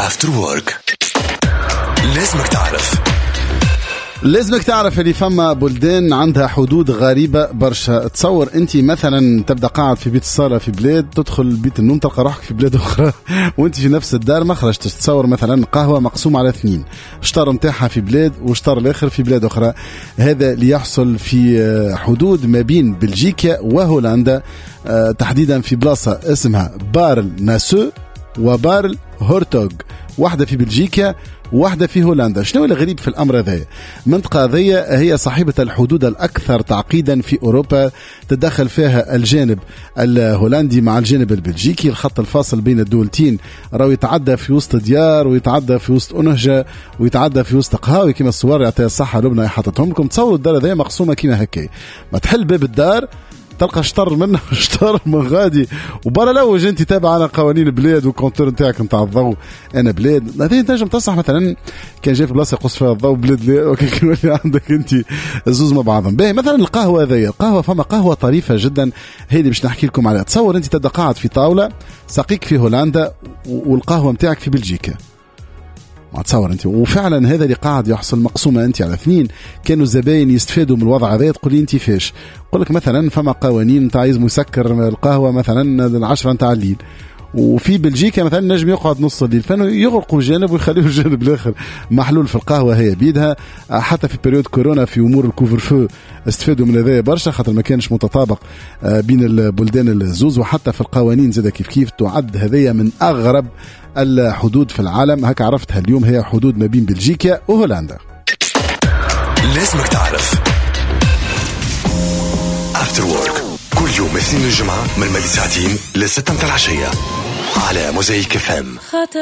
After Work. لازمك تعرف اللي فما بلدان عندها حدود غريبة برشا. تصور انت مثلا تبدأ قاعد في بيت الصالة في بلاد، تدخل بيت النوم تلقى روحك في بلاد أخرى وانت في نفس الدار ما خرجتش. تصور مثلا قهوة مقسومة على 2، شطر متاعها في بلاد وشطر الآخر في بلاد أخرى. هذا ليحصل في حدود ما بين بلجيكا وهولندا، تحديدا في بلاصة اسمها بارل ناسو وبارل هورتوغ، واحدة في بلجيكا واحدة في هولندا. شنو الغريب في الأمر هذا؟ منطقة هذه هي صاحبة الحدود الأكثر تعقيدا في أوروبا، تدخل فيها الجانب الهولندي مع الجانب البلجيكي. الخط الفاصل بين الدولتين راهو يتعدى في وسط ديار ويتعدى في وسط أنهجة ويتعدى في وسط قهاوي كما الصور يعطيها الصحة لبنى حاطتهم لكم. تصوروا الدار هذه مقسومة كما هكا، ما تحل باب الدار تلقى شطر منه شطر من غادي وبرا لوج انت تابع على قوانين البلاد والكونتور نتاعك نتاع الضوء. انا بلاد هذه تنجم تصح مثلا كان جاي في بلاصه يقص فيها الضوء بلاد لا وكان يولي عندك انت الزوز مع بعضهم. باهي مثلا القهوه هذه، القهوه فما قهوه طريفه جدا هي اللي باش نحكي لكم عليها. تصور انت تبدا قاعد في طاوله، ساقيك في هولندا والقهوه نتاعك في بلجيكا، ما تصور انت. وفعلا هذا اللي قاعد يحصل، مقسومه انت على 2. كانوا الزباين يستفادوا من الوضع هذا. تقول لي انت فاش؟ يقول لك مثلا فما قوانين نتاع لازم يسكر القهوه مثلا 10 نتاع الليل، وفي بلجيكا مثلا نجم يقعد نص الليل، فانه يغرقوا الجانب ويخليوا الجانب الاخر محلول في القهوه هي بيدها. حتى في بريود كورونا في امور الكوفر فو استفادوا من هذا برشا، خاطر ما كانش متطابق بين البلدان الزوز. وحتى في القوانين زاد كيف تعد هذه من اغرب الحدود في العالم. هكا عرفتها اليوم، هي حدود ما بين بلجيكا وهولندا. لازمك تعرف After Work كل يوم اثنين الجمعة من 2 ل 6 العشية على موزايك FM.